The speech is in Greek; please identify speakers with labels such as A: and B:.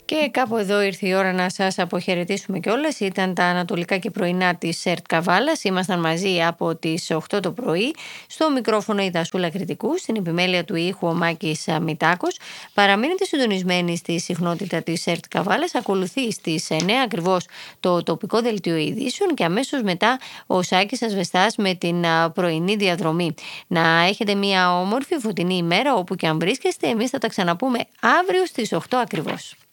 A: Και κάπου εδώ ήρθε η ώρα να σας αποχαιρετήσουμε κιόλας. Ήταν τα ανατολικά και πρωινά της ΕΡΤ Καβάλας. Ήμασταν μαζί από τις 8 το πρωί. Στο μικρόφωνο η Δασούλα Κρητικού, στην επιμέλεια του ήχου ο Μάκης Μητάκος. Παραμείνετε συντονισμένοι στη συχνότητα της ΕΡΤ Καβάλας. Ακολουθεί στις 9 ακριβώς το τοπικό δελτίο ειδήσεων και αμέσως μετά ο Σάκης Ασβεστάς με την πρωινή διαδρομή. Να έχετε μια όμορφη φωτεινή ημέρα όπου και αν βρίσκεστε. Εμείς θα τα ξαναπούμε αύριο στις 8 ακριβώς.